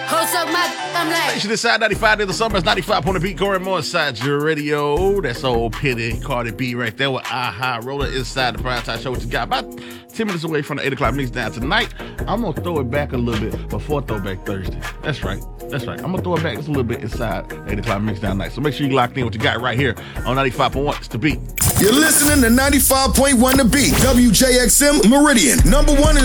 Station inside 95 to the summer. It's 95 on the beat. Corey Moore inside your radio. That's old Pitty Cardi B right there with Aha. Roller inside the Prime Time Show. What you got? About 10 minutes away from the 8 o'clock mix down tonight. I'm going to throw it back a little bit before Throwback Thursday. That's right. I'm going to throw it back just a little bit inside 8 o'clock mix down tonight. So make sure you locked in what you got right here on 95.1. It's The Beat. You're listening to 95.1 The Beat. WJXM Meridian. #1 in